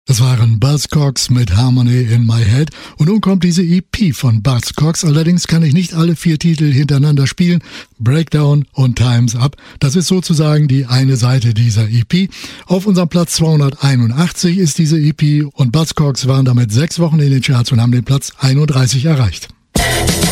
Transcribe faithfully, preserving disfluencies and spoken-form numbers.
Das waren Buzzcocks mit Harmony in My Head. Und nun kommt diese E P von Buzzcocks. Allerdings kann ich nicht alle vier Titel hintereinander spielen. Breakdown und Time's Up. Das ist sozusagen die eine Seite dieser E P. Auf unserem Platz zweihunderteinundachtzig ist diese E P und Buzzcocks waren damit sechs Wochen in den Charts und haben den Platz einunddreißig erreicht.